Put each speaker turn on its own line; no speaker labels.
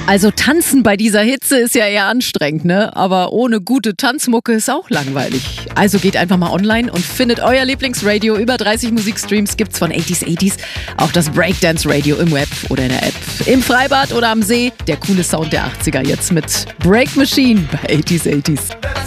Also tanzen bei dieser Hitze ist ja eher anstrengend, ne? Aber ohne gute Tanzmucke ist auch langweilig. Also geht einfach mal online und findet euer Lieblingsradio. Über 30 Musikstreams gibt's von 80s. Auch das Breakdance-Radio im Web oder in der App. Im Freibad oder am See. Der coole Sound der 80er jetzt mit Break Machine bei 80s.